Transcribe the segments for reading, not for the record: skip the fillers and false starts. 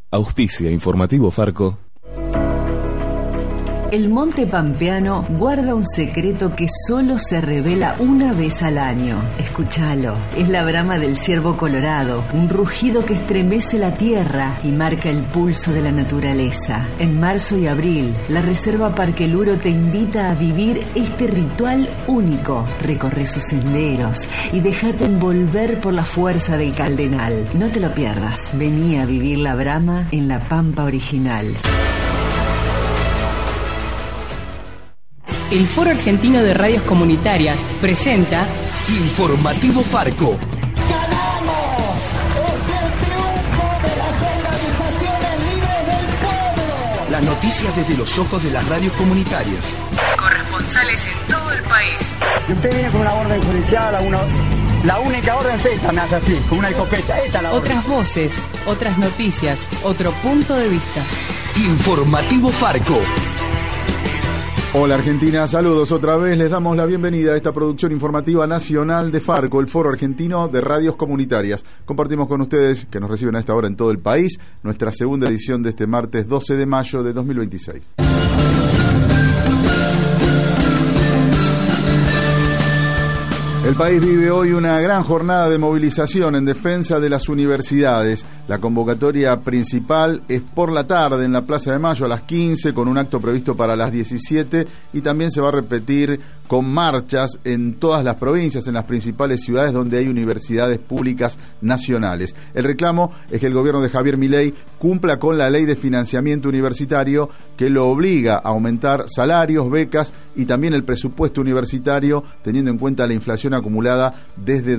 Auspicia Informativo Farco. El Monte Pampeano guarda un secreto que solo se revela una vez al año. Escúchalo. Es la brama del ciervo colorado, un rugido que estremece la tierra y marca el pulso de la naturaleza. En marzo y abril, la Reserva Parque Luro te invita a vivir este ritual único. Recorre sus senderos y déjate envolver por la fuerza del Caldenal. No te lo pierdas. Vení a vivir la brama en la Pampa original. El Foro Argentino de Radios Comunitarias presenta Informativo Farco. ¡Ganamos! ¡Es el triunfo de las organizaciones libres del pueblo! Las noticias desde los ojos de las radios comunitarias. Corresponsales en todo el país. Y usted viene con una orden judicial, la única orden es esta, me hace así, con una escopeta. Esta es la orden. Otras voces, otras noticias, otro punto de vista. Informativo Farco. Hola Argentina, saludos otra vez, les damos la bienvenida a esta producción informativa nacional de Farco, el Foro Argentino de Radios Comunitarias. Compartimos con ustedes, que nos reciben a esta hora en todo el país, nuestra segunda edición de este martes 12 de mayo de 2026. El país vive hoy una gran jornada de movilización en defensa de las universidades. La convocatoria principal es por la tarde en la Plaza de Mayo a las 15, con un acto previsto para las 17, y también se va a repetir con marchas en todas las provincias, en las principales ciudades donde hay universidades públicas nacionales. El reclamo es que el gobierno de Javier Milei cumpla con la ley de financiamiento universitario que lo obliga a aumentar salarios, becas y también el presupuesto universitario, teniendo en cuenta la inflación acumulada desde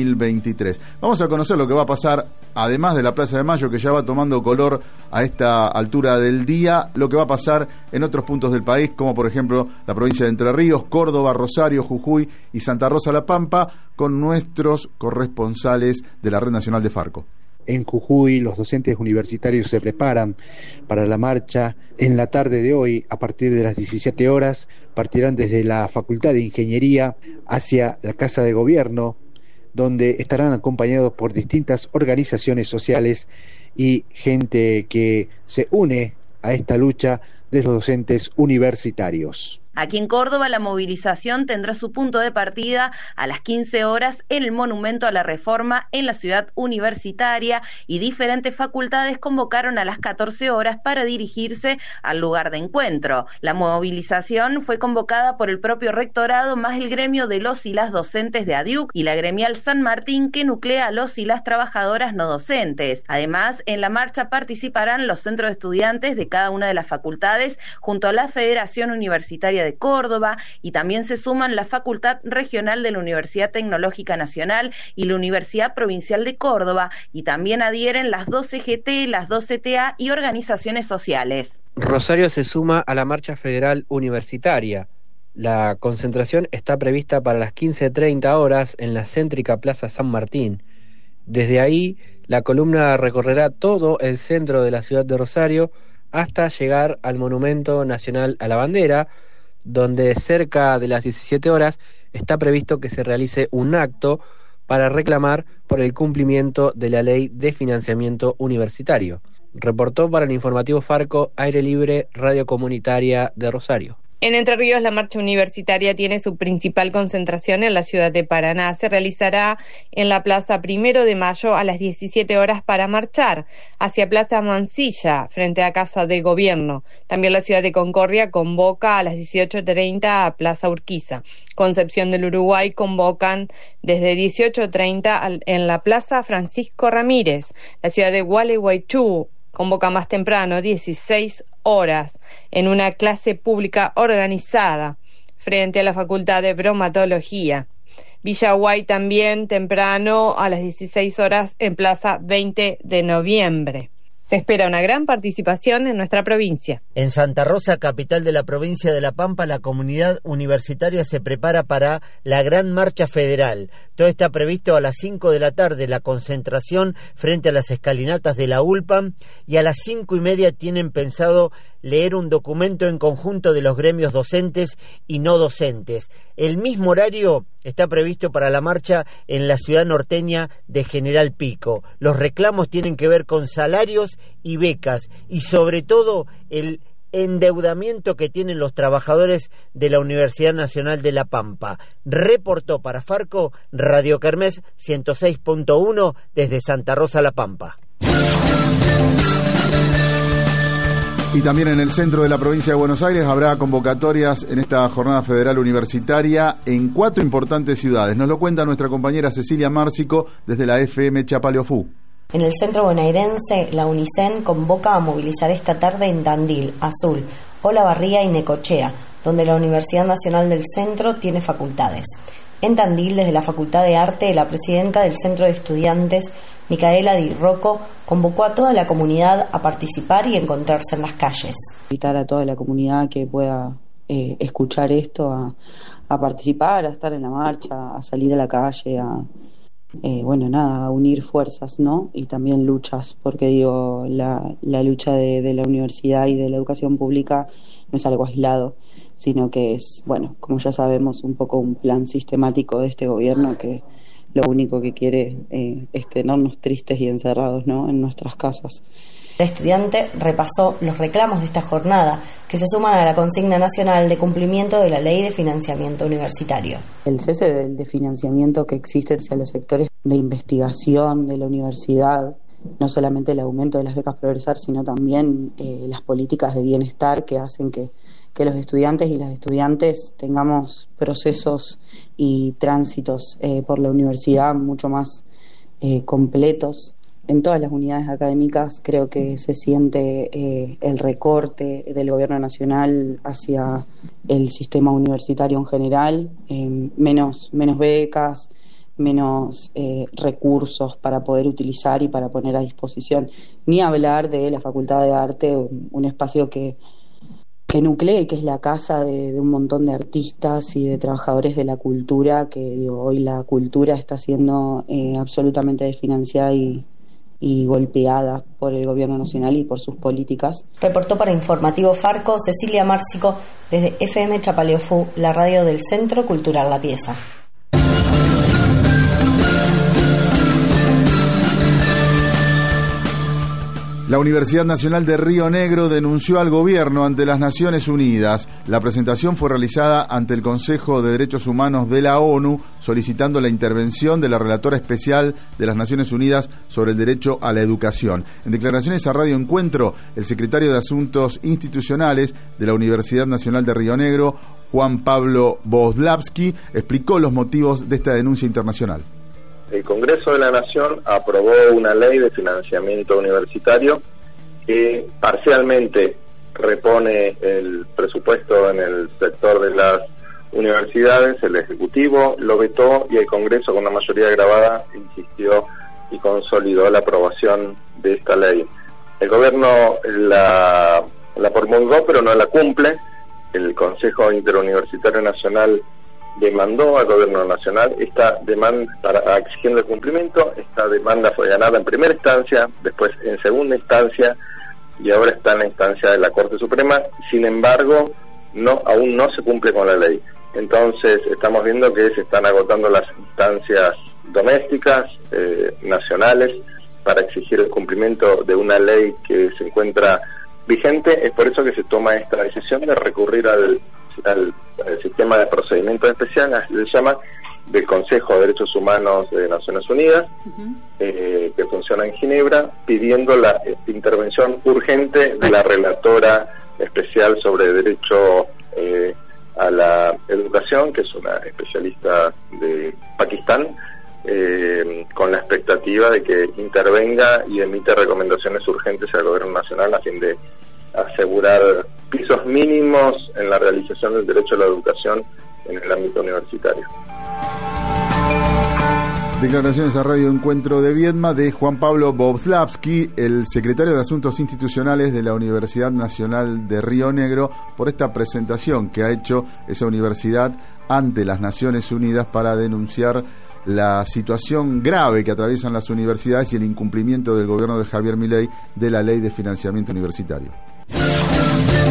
2023. Vamos a conocer lo que va a pasar, además de la Plaza de Mayo, que ya va tomando color a esta altura del día, lo que va a pasar en otros puntos del país, como por ejemplo la provincia de Entre Ríos, Córdoba, Rosario, Jujuy y Santa Rosa La Pampa, con nuestros corresponsales de la Red Nacional de Farco. En Jujuy, los docentes universitarios se preparan para la marcha. En la tarde de hoy, a partir de las 17 horas, partirán desde la Facultad de Ingeniería hacia la Casa de Gobierno, donde estarán acompañados por distintas organizaciones sociales y gente que se une a esta lucha de los docentes universitarios. Aquí en Córdoba la movilización tendrá su punto de partida a las 15 horas en el Monumento a la Reforma en la ciudad universitaria, y diferentes facultades convocaron a las 14 horas para dirigirse al lugar de encuentro. La movilización fue convocada por el propio rectorado más el gremio de los y las docentes de ADIUC y la gremial San Martín, que nuclea a los y las trabajadoras no docentes. Además, en la marcha participarán los centros de estudiantes de cada una de las facultades junto a la Federación Universitaria de Córdoba, y también se suman la Facultad Regional de la Universidad Tecnológica Nacional y la Universidad Provincial de Córdoba, y también adhieren las 2 CGT, las 2 CTA y organizaciones sociales. Rosario se suma a la marcha federal universitaria. La concentración está prevista para las 15:30 horas en la céntrica Plaza San Martín. Desde ahí, la columna recorrerá todo el centro de la ciudad de Rosario hasta llegar al Monumento Nacional a la Bandera, donde cerca de las 17 horas está previsto que se realice un acto para reclamar por el cumplimiento de la ley de financiamiento universitario. Reportó para el Informativo Farco, Aire Libre, Radio Comunitaria de Rosario. En Entre Ríos, la marcha universitaria tiene su principal concentración en la ciudad de Paraná. Se realizará en la Plaza 1 de Mayo a las 17 horas para marchar hacia Plaza Mansilla, frente a Casa de Gobierno. También la ciudad de Concordia convoca a las 18:30 a Plaza Urquiza. Concepción del Uruguay convocan desde 18:30 en la Plaza Francisco Ramírez. La ciudad de Gualeguaychú convoca más temprano, 16 horas, en una clase pública organizada frente a la Facultad de Bromatología. Villaguay también temprano a las 16 horas en Plaza 20 de Noviembre. Se espera una gran participación en nuestra provincia. En Santa Rosa, capital de la provincia de La Pampa, la comunidad universitaria se prepara para la gran marcha federal. Todo está previsto a las 5 de la tarde, la concentración frente a las escalinatas de la ULPAM, y a las 5:30 tienen pensado leer un documento en conjunto de los gremios docentes y no docentes. El mismo horario está previsto para la marcha en la ciudad norteña de General Pico. Los reclamos tienen que ver con salarios y becas y sobre todo el endeudamiento que tienen los trabajadores de la Universidad Nacional de La Pampa. Reportó para Farco Radio Kermés 106.1 desde Santa Rosa, La Pampa. Y también en el centro de la provincia de Buenos Aires habrá convocatorias en esta jornada federal universitaria en 4 importantes ciudades. Nos lo cuenta nuestra compañera Cecilia Márcico desde la FM Chapaleofú. En el centro bonaerense, la UNICEN convoca a movilizar esta tarde en Tandil, Azul, Olavarría y Necochea, donde la Universidad Nacional del Centro tiene facultades. En Tandil, desde la Facultad de Arte, la presidenta del Centro de Estudiantes, Micaela Di Rocco, convocó a toda la comunidad a participar y encontrarse en las calles. Invitar a toda la comunidad que pueda escuchar esto a participar, a estar en la marcha, a salir a la calle, a unir fuerzas, ¿no? Y también luchas, porque la lucha de la universidad y de la educación pública no es algo aislado, sino que es, como ya sabemos, un poco un plan sistemático de este gobierno que lo único que quiere es tenernos tristes y encerrados, ¿no?, en nuestras casas. La estudiante repasó los reclamos de esta jornada, que se suman a la consigna nacional de cumplimiento de la Ley de Financiamiento Universitario. El cese de financiamiento que existe hacia los sectores de investigación de la universidad, no solamente el aumento de las becas Progresar, sino también las políticas de bienestar que hacen que los estudiantes y las estudiantes tengamos procesos y tránsitos por la universidad mucho más completos. En todas las unidades académicas creo que se siente el recorte del gobierno nacional hacia el sistema universitario en general, menos becas, menos recursos para poder utilizar y para poner a disposición. Ni hablar de la Facultad de Arte, un espacio que nuclea y que es la casa de un montón de artistas y de trabajadores de la cultura, que hoy la cultura está siendo absolutamente desfinanciada y golpeada por el gobierno nacional y por sus políticas. Reportó para Informativo Farco Cecilia Márcico desde FM Chapaleofú, la radio del Centro Cultural La Pieza. La Universidad Nacional de Río Negro denunció al gobierno ante las Naciones Unidas. La presentación fue realizada ante el Consejo de Derechos Humanos de la ONU, solicitando la intervención de la relatora especial de las Naciones Unidas sobre el derecho a la educación. En declaraciones a Radio Encuentro, el secretario de Asuntos Institucionales de la Universidad Nacional de Río Negro, Juan Pablo Boslavsky, explicó los motivos de esta denuncia internacional. El Congreso de la Nación aprobó una ley de financiamiento universitario que parcialmente repone el presupuesto en el sector de las universidades. El Ejecutivo lo vetó y el Congreso, con una mayoría agravada, insistió y consolidó la aprobación de esta ley. El Gobierno la promulgó, pero no la cumple. El Consejo Interuniversitario Nacional demandó al Gobierno Nacional esta demanda exigiendo el cumplimiento. Esta demanda fue ganada en primera instancia, después en segunda instancia y ahora está en la instancia de la Corte Suprema. Sin embargo, aún no se cumple con la ley. Entonces estamos viendo que se están agotando las instancias domésticas, nacionales, para exigir el cumplimiento de una ley que se encuentra vigente. Es por eso que se toma esta decisión de recurrir al sistema de procedimiento especial, así se llama, del Consejo de Derechos Humanos de Naciones Unidas, que funciona en Ginebra, pidiendo la intervención urgente de la relatora especial sobre derecho a la educación, que es una especialista de Pakistán, con la expectativa de que intervenga y emita recomendaciones urgentes al Gobierno Nacional a fin de asegurar pisos mínimos en la realización del derecho a la educación en el ámbito universitario. Declaraciones a Radio Encuentro de Viedma de Juan Pablo Boslavsky, el secretario de Asuntos Institucionales de la Universidad Nacional de Río Negro, por esta presentación que ha hecho esa universidad ante las Naciones Unidas para denunciar la situación grave que atraviesan las universidades y el incumplimiento del gobierno de Javier Milei de la Ley de Financiamiento Universitario.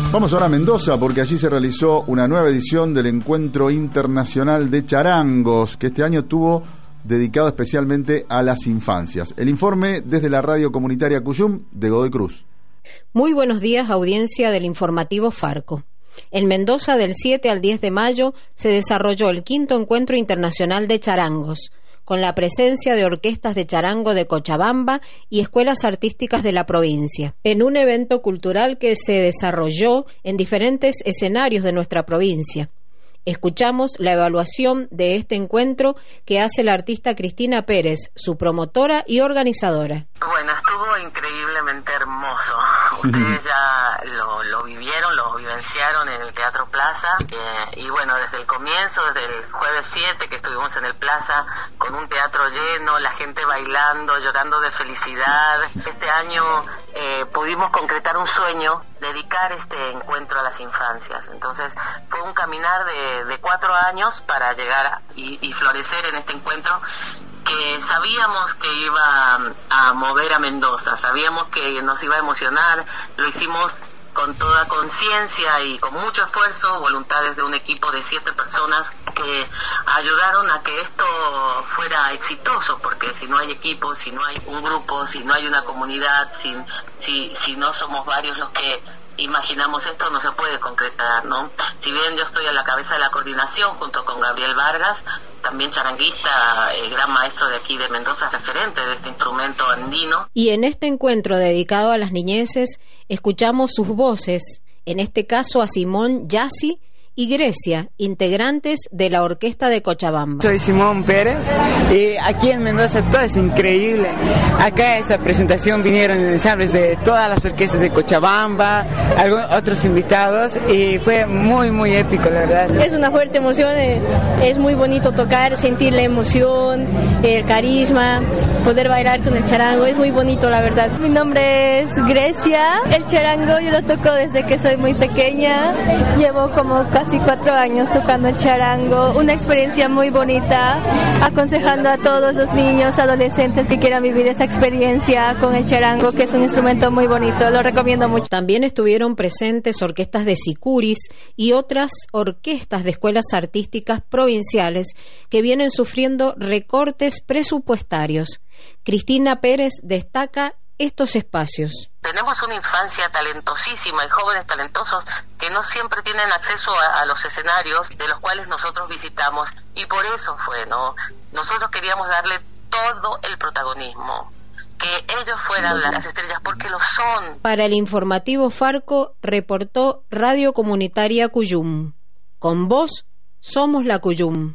Vamos ahora a Mendoza, porque allí se realizó una nueva edición del Encuentro Internacional de Charangos, que este año tuvo dedicado especialmente a las infancias. El informe desde la radio comunitaria Cuyum, de Godoy Cruz. Muy buenos días, audiencia del informativo Farco. En Mendoza, del 7 al 10 de mayo, se desarrolló el 5º Encuentro Internacional de Charangos, con la presencia de orquestas de charango de Cochabamba y escuelas artísticas de la provincia, en un evento cultural que se desarrolló en diferentes escenarios de nuestra provincia. Escuchamos la evaluación de este encuentro que hace la artista Cristina Pérez, su promotora y organizadora. Bueno, estuvo increíblemente hermoso. Ustedes ya lo vivieron, lo vivenciaron en el Teatro Plaza. Y bueno, desde el comienzo, desde el jueves 7 que estuvimos en el Plaza, con un teatro lleno, la gente bailando, llorando de felicidad. Este año pudimos concretar un sueño, dedicar este encuentro a las infancias. Entonces fue un caminar de 4 años para llegar y florecer en este encuentro que sabíamos que iba a mover a Mendoza, sabíamos que nos iba a emocionar. Lo hicimos con toda conciencia y con mucho esfuerzo, voluntades de un equipo de 7 personas que ayudaron a que esto fuera exitoso, porque si no hay equipo, si no hay un grupo, si no hay una comunidad, si no somos varios los que imaginamos esto, no se puede concretar, ¿no? Si bien yo estoy a la cabeza de la coordinación junto con Gabriel Vargas, también charanguista, gran maestro de aquí de Mendoza, referente de este instrumento andino. Y en este encuentro dedicado a las niñeces, escuchamos sus voces, en este caso a Simón Yassi y Grecia, integrantes de la Orquesta de Cochabamba. Soy Simón Pérez y aquí en Mendoza todo es increíble. Acá a esta presentación vinieron ensambles de todas las orquestas de Cochabamba, otros invitados, y fue muy muy épico, la verdad. Es una fuerte emoción, es muy bonito tocar, sentir la emoción, el carisma, poder bailar con el charango, es muy bonito, la verdad. Mi nombre es Grecia, el charango yo lo toco desde que soy muy pequeña, llevo como casi 4 años tocando el charango, una experiencia muy bonita, aconsejando a todos los niños, adolescentes que quieran vivir esa experiencia con el charango, que es un instrumento muy bonito, lo recomiendo mucho. También estuvieron presentes orquestas de sicuris y otras orquestas de escuelas artísticas provinciales que vienen sufriendo recortes presupuestarios. Cristina Pérez destaca estos espacios. Tenemos una infancia talentosísima y jóvenes talentosos que no siempre tienen acceso a los escenarios de los cuales nosotros visitamos, y por eso fue, ¿no? Nosotros queríamos darle todo el protagonismo, que ellos fueran las estrellas, porque lo son. Para el informativo Farco reportó Radio Comunitaria Cuyum. Con vos somos la Cuyum.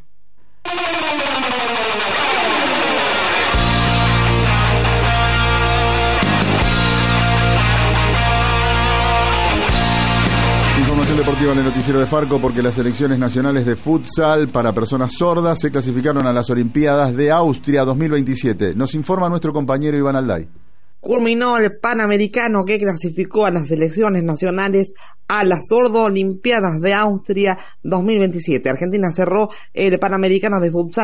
Información deportiva en el noticiero de Farco, porque las selecciones nacionales de futsal para personas sordas se clasificaron a las Olimpiadas de Austria 2027. Nos informa nuestro compañero Iván Alday. Culminó el Panamericano que clasificó a las selecciones nacionales a las Sordo Olimpiadas de Austria 2027. Argentina cerró el Panamericano de futsal